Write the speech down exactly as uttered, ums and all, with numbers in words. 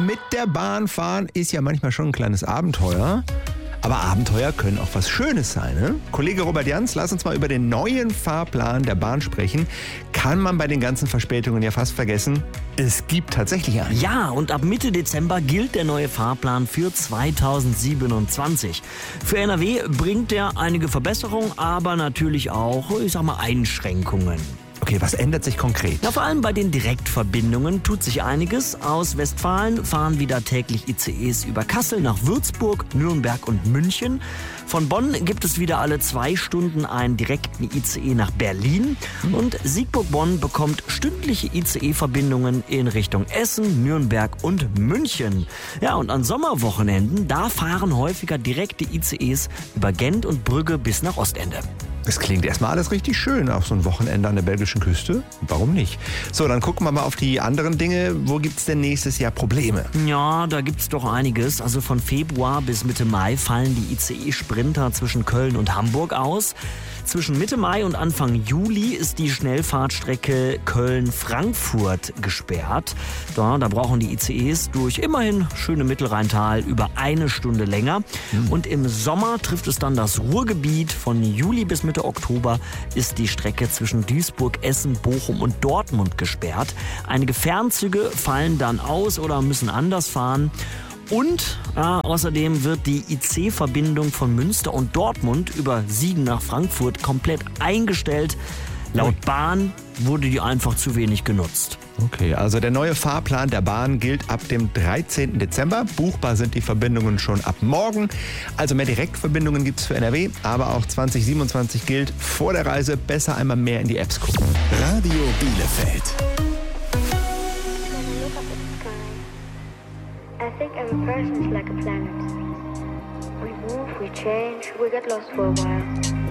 mit der Bahn fahren ist ja manchmal schon ein kleines Abenteuer. Aber Abenteuer können auch was Schönes sein, ne? Kollege Robert Jans, lass uns mal über den neuen Fahrplan der Bahn sprechen. Kann man bei den ganzen Verspätungen ja fast vergessen. Es gibt tatsächlich einen. Ja, und ab Mitte Dezember gilt der neue Fahrplan für zweitausendsiebenundzwanzig. Für N R W bringt er einige Verbesserungen, aber natürlich auch, ich sag mal, Einschränkungen. Okay, was ändert sich konkret? Na, vor allem bei den Direktverbindungen tut sich einiges. Aus Westfalen fahren wieder täglich I C Es über Kassel nach Würzburg, Nürnberg und München. Von Bonn gibt es wieder alle zwei Stunden einen direkten I C E nach Berlin. Und Siegburg-Bonn bekommt stündliche I C E-Verbindungen in Richtung Essen, Nürnberg und München. Ja, und an Sommerwochenenden, da fahren häufiger direkte I C Es über Gent und Brügge bis nach Ostende. Das klingt erstmal alles richtig schön auf so ein Wochenende an der belgischen Küste. Warum nicht? So, dann gucken wir mal auf die anderen Dinge. Wo gibt's denn nächstes Jahr Probleme? Ja, da gibt's doch einiges. Also von Februar bis Mitte Mai fallen die I C E-Sprinter zwischen Köln und Hamburg aus. Zwischen Mitte Mai und Anfang Juli ist die Schnellfahrtstrecke Köln-Frankfurt gesperrt. Da, da brauchen die I C Es durch immerhin schöne Mittelrheintal über eine Stunde länger. Mhm. Und im Sommer trifft es dann das Ruhrgebiet. Von Juli bis Mitte Oktober ist die Strecke zwischen Duisburg, Essen, Bochum und Dortmund gesperrt. Einige Fernzüge fallen dann aus oder müssen anders fahren. Und äh, außerdem wird die I C-Verbindung von Münster und Dortmund über Siegen nach Frankfurt komplett eingestellt. Laut Bahn wurde die einfach zu wenig genutzt. Okay, also der neue Fahrplan der Bahn gilt ab dem dreizehnten Dezember. Buchbar sind die Verbindungen schon ab morgen. Also mehr Direktverbindungen gibt es für N R W, aber auch zwanzig siebenundzwanzig gilt vor der Reise besser einmal mehr in die Apps gucken. Radio Bielefeld. I think every person is like a planet. We move, we change, we get lost for a while.